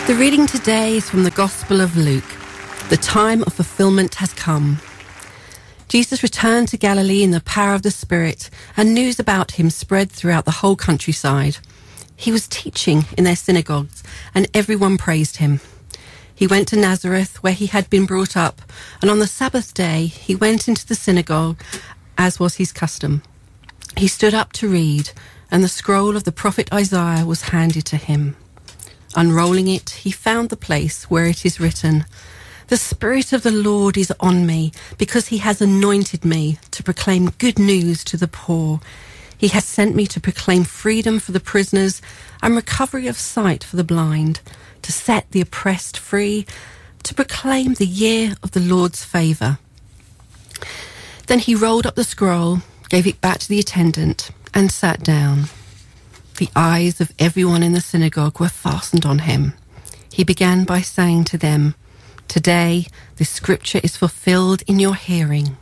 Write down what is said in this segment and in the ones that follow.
The reading today is from the Gospel of Luke. The time of fulfillment has come. Jesus returned to Galilee in the power of the Spirit, and news about him spread throughout the whole countryside. He was teaching in their synagogues, and everyone praised him. He went to Nazareth, where he had been brought up, and on the Sabbath day he went into the synagogue, as was his custom. He stood up to read, and the scroll of the prophet Isaiah was handed to him. Unrolling it, he found the place where it is written, "The Spirit of the Lord is on me, because he has anointed me to proclaim good news to the poor. He has sent me to proclaim freedom for the prisoners and recovery of sight for the blind, to set the oppressed free, to proclaim the year of the Lord's favour." Then he rolled up the scroll, gave it back to the attendant, and sat down. The eyes of everyone in the synagogue were fastened on him. He began by saying to them, "Today this scripture is fulfilled in your hearing."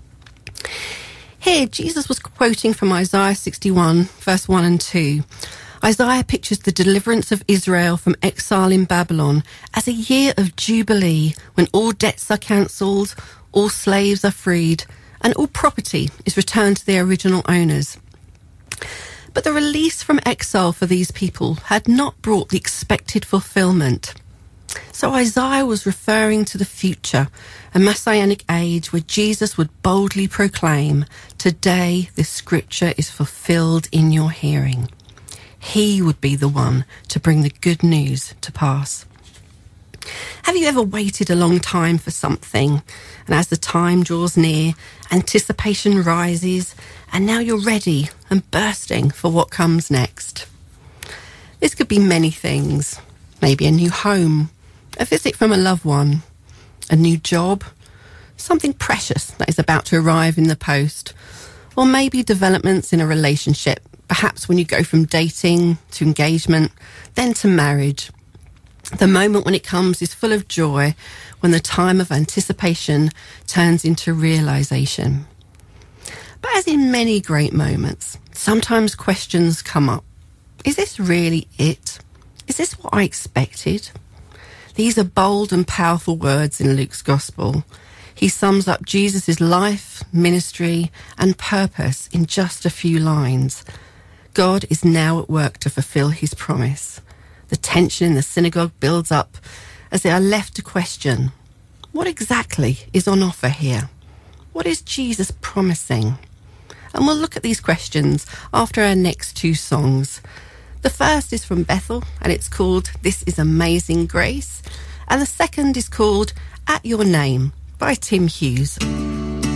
Here, Jesus was quoting from Isaiah 61, verse 1 and 2. Isaiah pictures the deliverance of Israel from exile in Babylon as a year of jubilee when all debts are cancelled, all slaves are freed, and all property is returned to their original owners. But the release from exile for these people had not brought the expected fulfillment. So Isaiah was referring to the future, a messianic age where Jesus would boldly proclaim, "Today this scripture is fulfilled in your hearing." He would be the one to bring the good news to pass. Have you ever waited a long time for something, and as the time draws near, anticipation rises, and now you're ready and bursting for what comes next? This could be many things. Maybe a new home, a visit from a loved one, a new job, something precious that is about to arrive in the post, or maybe developments in a relationship, perhaps when you go from dating to engagement, then to marriage. The moment when it comes is full of joy, when the time of anticipation turns into realisation. But as in many great moments, sometimes questions come up. Is this really it? Is this what I expected? These are bold and powerful words in Luke's Gospel. He sums up Jesus' life, ministry, and purpose in just a few lines. God is now at work to fulfill his promise. The tension in the synagogue builds up as they are left to question, what exactly is on offer here? What is Jesus promising? And we'll look at these questions after our next two songs. The first is from Bethel, and it's called "This is Amazing Grace." And the second is called "At Your Name" by Tim Hughes.